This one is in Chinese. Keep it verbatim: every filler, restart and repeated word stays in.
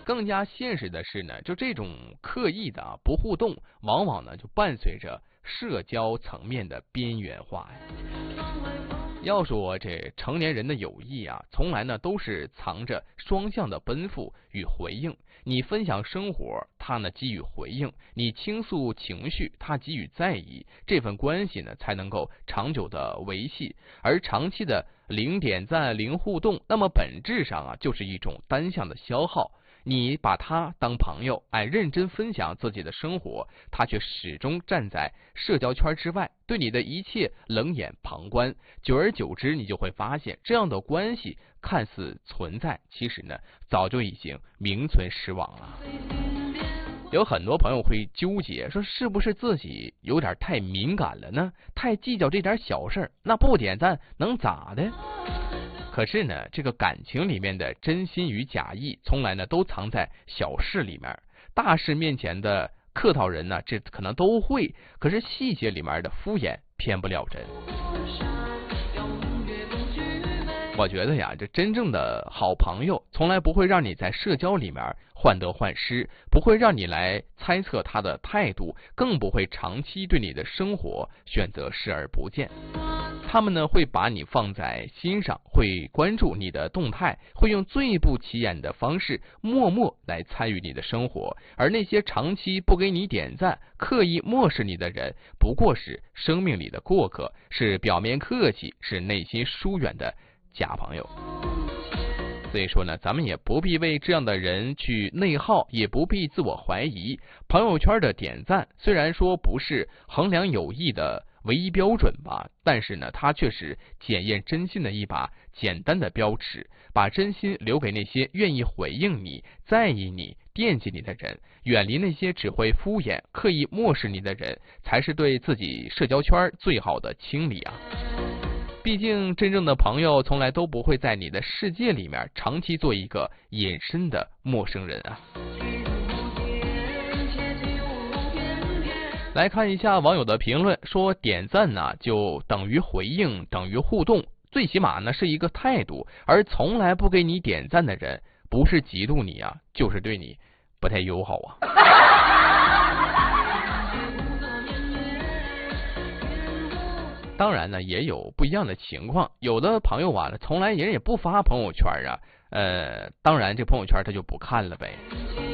更加现实的是呢，就这种刻意的、啊、不互动，往往呢就伴随着社交层面的边缘化呀。要说这成年人的友谊啊，从来呢都是藏着双向的奔赴与回应。你分享生活，他呢给予回应；你倾诉情绪，他给予在意。这份关系呢才能够长久的维系。而长期的零点赞、零互动，那么本质上啊就是一种单向的消耗。你把他当朋友，哎，认真分享自己的生活，他却始终站在社交圈之外，对你的一切冷眼旁观。久而久之，你就会发现，这样的关系看似存在，其实呢，早就已经名存实亡了。有很多朋友会纠结，说是不是自己有点太敏感了呢？太计较这点小事，那不点赞能咋的？可是呢，这个感情里面的真心与假意，从来呢都藏在小事里面。大事面前的客套人呢，这可能都会，可是细节里面的敷衍骗不了人。我觉得呀，这真正的好朋友，从来不会让你在社交里面患得患失，不会让你来猜测他的态度，更不会长期对你的生活选择视而不见。他们呢会把你放在心上，会关注你的动态，会用最不起眼的方式默默来参与你的生活。而那些长期不给你点赞、刻意漠视你的人，不过是生命里的过客，是表面客气，是内心疏远的假朋友。所以说呢，咱们也不必为这样的人去内耗，也不必自我怀疑。朋友圈的点赞虽然说不是衡量友谊的唯一标准吧，但是呢，它却是检验真心的一把简单的标尺。把真心留给那些愿意回应你、在意你、惦记你的人，远离那些只会敷衍、刻意漠视你的人，才是对自己社交圈最好的清理啊。毕竟真正的朋友从来都不会在你的世界里面长期做一个隐身的陌生人啊。来看一下网友的评论，说点赞呢就等于回应，等于互动，最起码呢是一个态度，而从来不给你点赞的人，不是嫉妒你啊，就是对你不太友好啊。当然呢，也有不一样的情况，有的朋友啊，从来人也不发朋友圈啊，呃，当然这朋友圈他就不看了呗。